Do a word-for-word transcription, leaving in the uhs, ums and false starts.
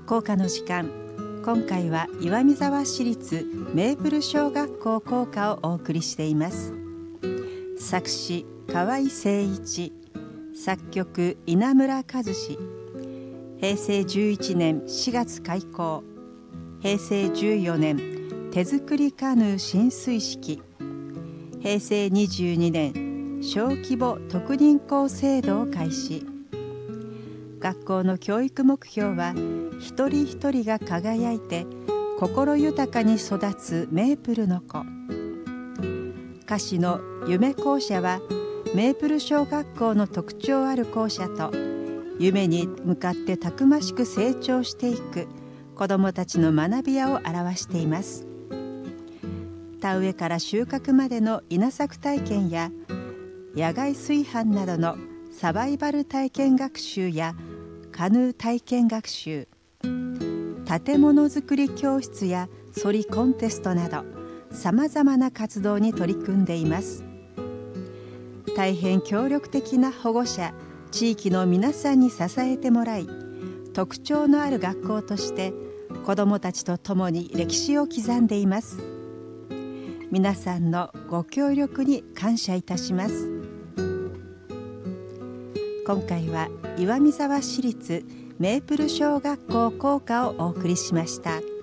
校歌の時間。今回は岩見沢市立メープル小学校校歌をお送りしています。作詞河合誠一、作曲稲村和志。平成じゅういちねんしがつ開校、平成じゅうよねん手作りカヌー進水式、平成にじゅうにねん小規模特認校制度を開始。学校の教育目標は、一人一人が輝いて心豊かに育つメープルの子。歌詞の夢校舎は、メープル小学校の特徴ある校舎と、夢に向かってたくましく成長していく子どもたちの学び屋を表しています。田植えから収穫までの稲作体験や、野外炊飯などのサバイバル体験学習やカヌー体験学習、建物づくり教室やそりコンテストなど、さまざまな活動に取り組んでいます。大変協力的な保護者、地域の皆さんに支えてもらい、特徴のある学校として子どもたちと共に歴史を刻んでいます。皆さんのご協力に感謝いたします。今回は岩見沢市立メープル小学校校歌をお送りしました。